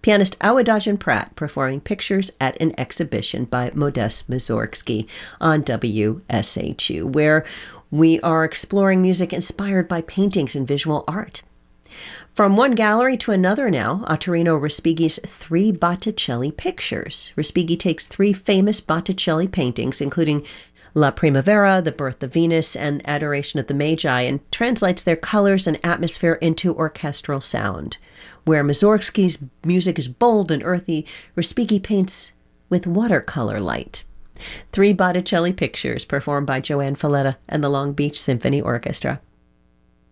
Pianist Awadagin Pratt performing pictures at an exhibition by Modest Mussorgsky on WSHU, where we are exploring music inspired by paintings and visual art. From one gallery to another now, Ottorino Respighi's 3 Botticelli pictures. Respighi takes 3 famous Botticelli paintings, including La Primavera, The Birth of Venus, and Adoration of the Magi, and translates their colors and atmosphere into orchestral sound. Where Mussorgsky's music is bold and earthy, Respighi paints with watercolor light. 3 Botticelli pictures performed by Joanne Falletta and the Long Beach Symphony Orchestra.